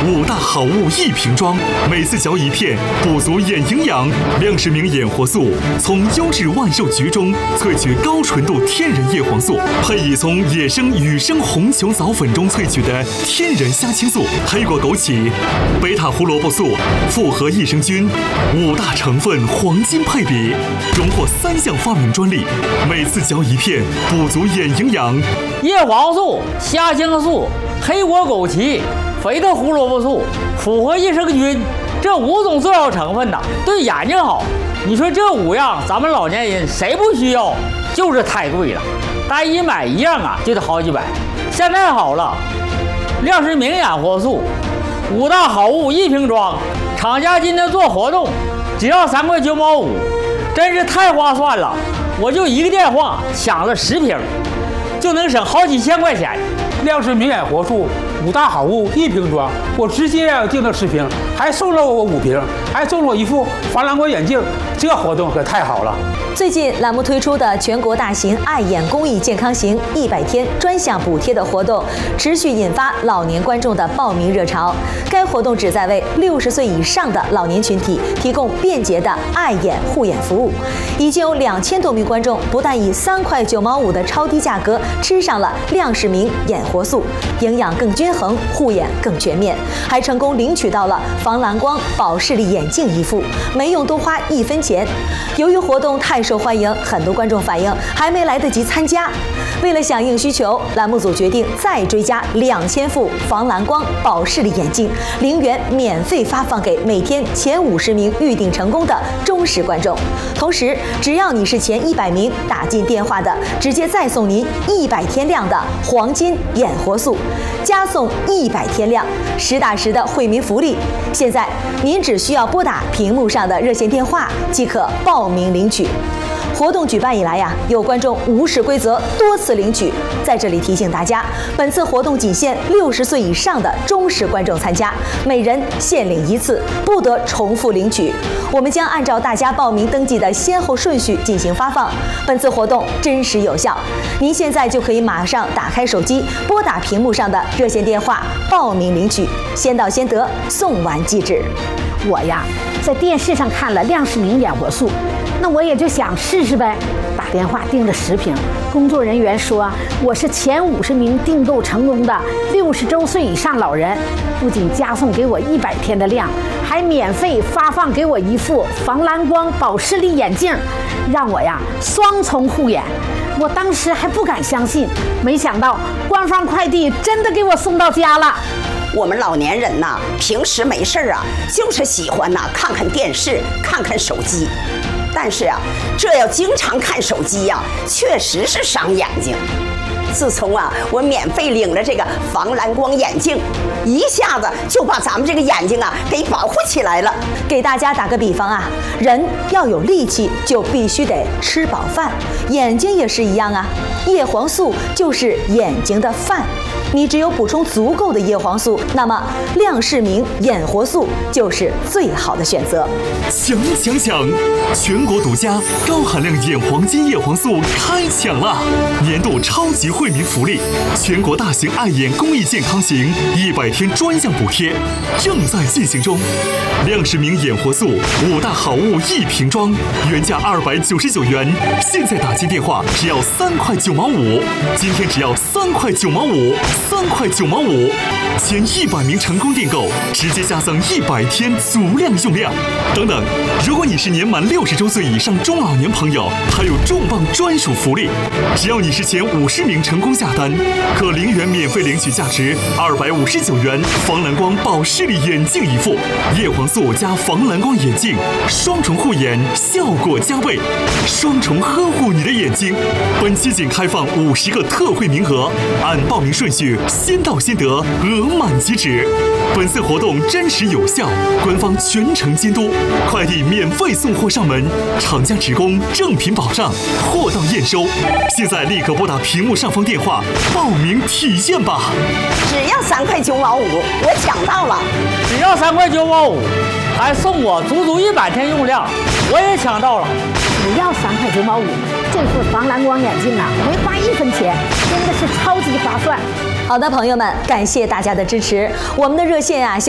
5大好物一瓶装，每次嚼一片，补足眼营养。亮世明眼活素，从优质万寿菊中萃取高纯度天然叶黄素，配以从野生雨生红球藻粉中萃取的天然虾青素、黑果枸杞、贝塔胡萝卜素、复合益生菌，5大成分黄金配比，荣获3项发明专利。每次嚼一片，补足眼营养。 叶黄素、虾青素、黑果枸杞、肥的胡萝卜素、复合益生菌，这5种重要成分对眼睛好。你说这5样，咱们老年人谁不需要？就是太贵了，单一买1样就得好几百。现在好了，亮世明眼活素5大好物一瓶装，厂家今天做活动，只要3块9毛5，真是太划算了。我就1个电话抢了10瓶，就能省好几千块钱。 亮世明眼活素5大好物一瓶装，我直接订了10瓶，还送了我5瓶，还送了我一副防蓝光眼镜，这活动可太好了。 最近栏目推出的全国大型爱眼公益健康行100天专项补贴的活动，持续引发老年观众的报名热潮。该活动旨在为60岁以上的老年群体提供便捷的爱眼护眼服务。已经有2000多名观众不但以3块9毛5的超低价格吃上了亮世明眼活素，营养更均衡，护眼更全面，还成功领取到了防蓝光保视力眼镜一副，没用多花1分钱。由于活动太受欢迎，很多观众反映还没来得及参加。为了响应需求，栏目组决定再追加2000副防蓝光保视力眼镜，0元免费发放给每天前50名预订成功的忠实观众。同时，只要你是前100名打进电话的，直接再送您100天量的黄金眼活素，加送100天量，实打实的惠民福利。现在您只需要拨打屏幕上的热线电话即可报名领取。活动举办以来有观众无视规则多次领取，在这里提醒大家，本次活动仅限60岁以上的忠实观众参加，每人限领1次，不得重复领取。我们将按照大家报名登记的先后顺序进行发放。本次活动真实有效，您现在就可以马上打开手机，拨打屏幕上的热线电话报名领取，先到先得，送完即止。 我在电视上看了亮世明眼活素，那我也就想试试呗，打电话订了10瓶。工作人员说我是前50名订购成功的60周岁以上老人，不仅加送给我100天的量，还免费发放给我一副防蓝光保视力眼镜，让我双重护眼。我当时还不敢相信，没想到官方快递真的给我送到家了。 我们老年人平时没事就是喜欢看看电视，看看手机。但是这要经常看手机确实是伤眼睛。自从我免费领了这个防蓝光眼镜，一下子就把咱们这个眼睛给保护起来了。 给大家打个比方人要有力气，就必须得吃饱饭，眼睛也是一样叶黄素就是眼睛的饭。你只有补充足够的叶黄素，那么亮世明眼活素就是最好的选择。 抢！全国独家高含量眼黄金叶黄素开抢了！年度超级惠民福利，全国大型爱眼公益健康行100天专项补贴正在进行中。亮世明眼活素5大好物一瓶装，原价299元，现在打进电话只要3块9毛5，今天只要3块9毛5，3块9毛5，前100名成功订购，直接加赠100天足量用量。等等，如果你是年满60周岁以上中老年朋友，还有重磅专属福利，只要你是前50名成功下单，可0元免费领取价值259元防蓝光保视力眼镜一副，叶黄素加防蓝光眼镜，双重护眼，效果加倍，双重呵护你的眼睛。本期仅开放50个特惠名额，按报名顺序先到先得，额满即止。本次活动真实有效，官方全程监督，快递免费送货上门，厂家职工正品保障，货到验收。现在立刻拨打屏幕上方电话报名体验吧！ 只要3块9毛5，我抢到了！ 只要3块9毛5，还送我足100天用量，我也抢到了！ 只要3块9毛5，这副防蓝光眼镜没花1分钱，真的是超级划算。 好的，朋友们，感谢大家的支持，我们的热线